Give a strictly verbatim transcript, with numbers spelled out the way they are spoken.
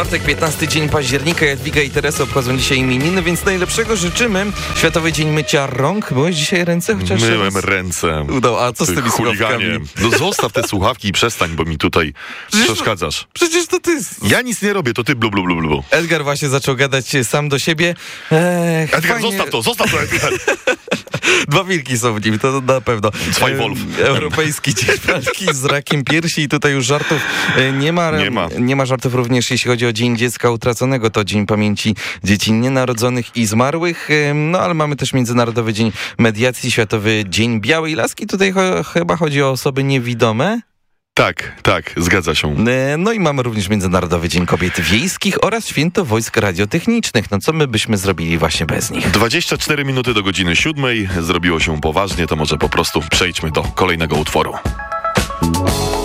Czwartek, piętnasty dzień października. Jadwiga i Teresa obchodzą dzisiaj imieniny, więc najlepszego życzymy. Światowy Dzień Mycia Rąk. Byłeś dzisiaj ręce? Chociaż Myłem ręce. Udało. A co z tymi chuliganie. słuchawkami? No zostaw te słuchawki i przestań, bo mi tutaj Przecież to- przeszkadzasz. Przecież to ty. Ja nic nie robię, to ty blu blu blu blu. Edgar właśnie zaczął gadać sam do siebie. Eee, Edgar, fajnie- zostaw to, zostaw to, Edgar. Dwa wilki są w nim, to na pewno. Zwei Wolf. E, Europejski Dzień Walki z rakiem piersi i tutaj już żartów e, nie ma. Nie ma. Nie ma żartów również jeśli chodzi o Dzień Dziecka Utraconego. To Dzień Pamięci Dzieci Nienarodzonych i Zmarłych. E, No ale mamy też Międzynarodowy Dzień Mediacji, Światowy Dzień Białej Laski. Tutaj cho- chyba chodzi o osoby niewidome. Tak, tak, zgadza się. E, No i mamy również Międzynarodowy Dzień Kobiet Wiejskich oraz Święto Wojsk Radiotechnicznych. No co my byśmy zrobili właśnie bez nich? dwadzieścia cztery minuty do godziny siódmej. Zrobiło się poważnie, to może po prostu przejdźmy do kolejnego utworu.